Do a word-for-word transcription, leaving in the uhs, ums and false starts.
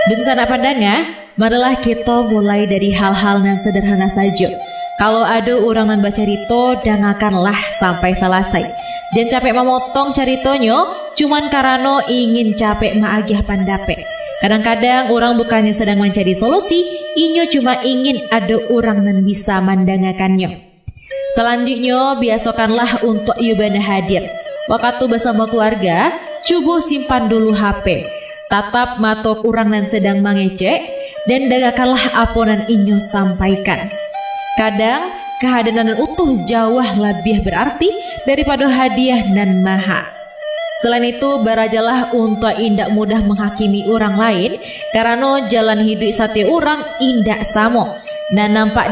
Dan sana pandanga, marilah kita mulai dari hal-hal yang sederhana saja. Kalau ada orang yang baca cerita, dengarkanlah sampai selesai. Jangan capek memotong ceritanya, cuman karena ingin capek maagih pandape. Kadang-kadang orang bukannya sedang mencari solusi, inyo cuma ingin ada orang yang bisa mendengarkannya. Selanjutnya, biasakanlah untuk ibadah hadir. Waktu bersama keluarga, coba simpan dulu H P. Tatap mata orang yang sedang mengecek dan dengarkanlah apa yang inyo sampaikan. Kadang, kehadiran utuh jauh lebih berarti daripada hadiah nan maha. Selain itu, berajalah untuk indak mudah menghakimi orang lain, karena jalan hidup setiap orang indak sama. Dan nampak